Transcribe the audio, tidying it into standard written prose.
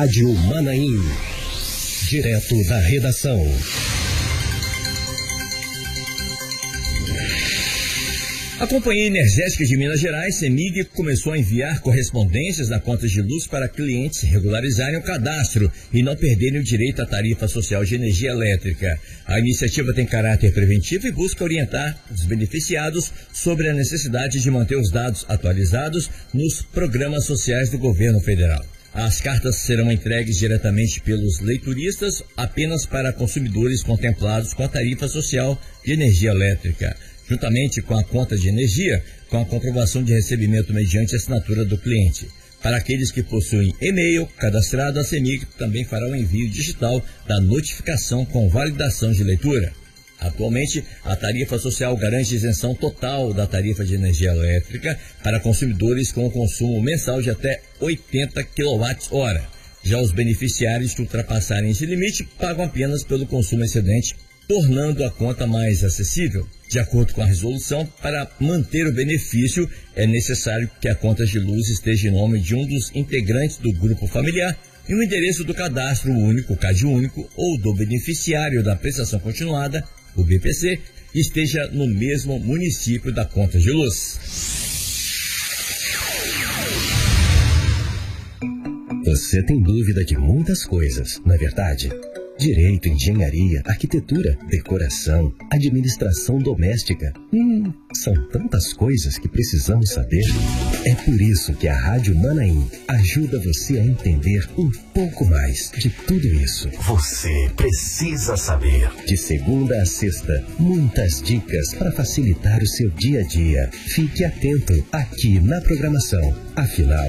Rádio Manaim. Direto da redação. A Companhia Energética de Minas Gerais, CEMIG, começou a enviar correspondências na conta de luz para clientes regularizarem o cadastro e não perderem o direito à tarifa social de energia elétrica. A iniciativa tem caráter preventivo e busca orientar os beneficiados sobre a necessidade de manter os dados atualizados nos programas sociais do governo federal. As cartas serão entregues diretamente pelos leituristas apenas para consumidores contemplados com a tarifa social de energia elétrica, juntamente com a conta de energia, com a comprovação de recebimento mediante assinatura do cliente. Para aqueles que possuem e-mail cadastrado, a CEMIG também fará o envio digital da notificação com validação de leitura. Atualmente, a tarifa social garante isenção total da tarifa de energia elétrica para consumidores com consumo mensal de até 80 kWh. Já os beneficiários que ultrapassarem esse limite pagam apenas pelo consumo excedente, tornando a conta mais acessível. De acordo com a resolução, para manter o benefício, é necessário que a conta de luz esteja em nome de um dos integrantes do grupo familiar e o endereço do cadastro único, CAD único, ou do beneficiário da prestação continuada, o BPC, esteja no mesmo município da conta de luz. Você tem dúvida de muitas coisas, não é verdade? Direito, engenharia, arquitetura, decoração, administração doméstica. São tantas coisas que precisamos saber. É por isso que a Rádio Manaim ajuda você a entender um pouco mais de tudo isso. Você precisa saber. De segunda a sexta, muitas dicas para facilitar o seu dia a dia. Fique atento aqui na programação. Afinal,